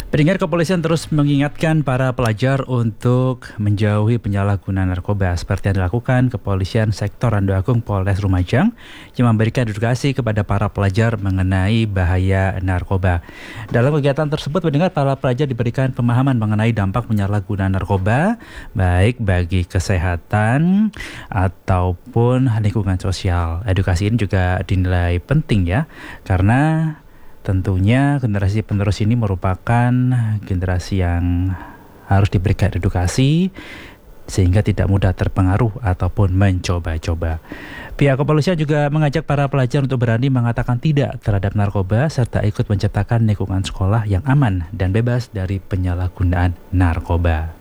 Pendengar, kepolisian terus mengingatkan para pelajar untuk menjauhi penyalahgunaan narkoba seperti yang dilakukan Kepolisian Sektor Randu Agung Polres Lumajang yang memberikan edukasi kepada para pelajar mengenai bahaya narkoba. Dalam kegiatan tersebut, pendengar, para pelajar diberikan pemahaman mengenai dampak penyalahgunaan narkoba baik bagi kesehatan ataupun lingkungan sosial. Edukasi ini juga dinilai penting ya, karena tentunya generasi penerus ini merupakan generasi yang harus diberikan edukasi sehingga tidak mudah terpengaruh ataupun mencoba-coba. Pihak kepolisian juga mengajak para pelajar untuk berani mengatakan tidak terhadap narkoba serta ikut menciptakan lingkungan sekolah yang aman dan bebas dari penyalahgunaan narkoba.